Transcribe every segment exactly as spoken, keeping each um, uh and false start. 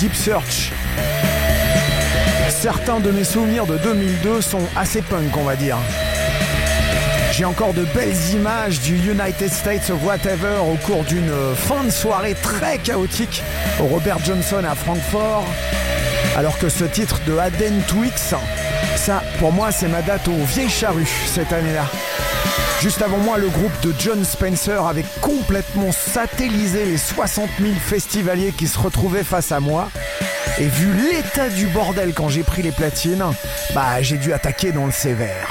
Deep Search. Certains de mes souvenirs de deux mille deux sont assez punk, on va dire. J'ai encore de belles images du United States of Whatever au cours d'une fin de soirée très chaotique au Robert Johnson à Francfort. Alors que ce titre de Aden Twix, ça, pour moi, c'est ma date aux Vieilles Charrues cette année-là. Juste avant moi, le groupe de John Spencer avait complètement satellisé les soixante mille festivaliers qui se retrouvaient face à moi. Et vu l'état du bordel quand j'ai pris les platines, bah j'ai dû attaquer dans le sévère.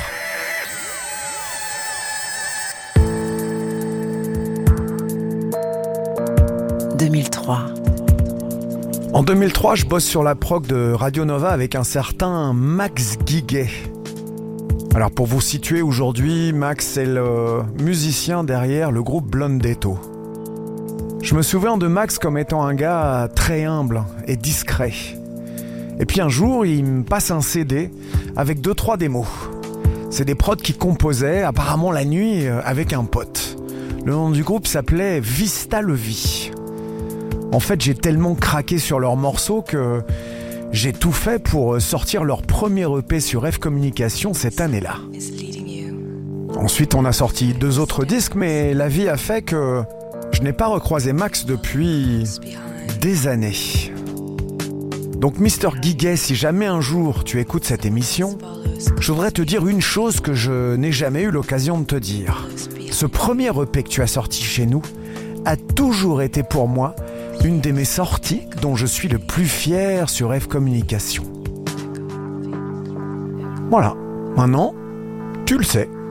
deux mille trois. En deux mille trois, je bosse sur la prog de Radio Nova avec un certain Max Guiguet. Alors pour vous situer aujourd'hui, Max est le musicien derrière le groupe Blondetto. Je me souviens de Max comme étant un gars très humble et discret. Et puis un jour, il me passe un C D avec deux trois démos. C'est des prods qu'il composait apparemment la nuit avec un pote. Le nom du groupe s'appelait Vista Levi. En fait, j'ai tellement craqué sur leurs morceaux que j'ai tout fait pour sortir leur premier E P sur F Communication cette année-là. Ensuite, on a sorti deux autres disques, mais la vie a fait que je n'ai pas recroisé Max depuis des années. Donc, mister Guiguet, si jamais un jour tu écoutes cette émission, je voudrais te dire une chose que je n'ai jamais eu l'occasion de te dire. Ce premier E P que tu as sorti chez nous a toujours été pour moi une de mes sorties dont je suis le plus fier sur F Communication. Voilà, maintenant, tu le sais.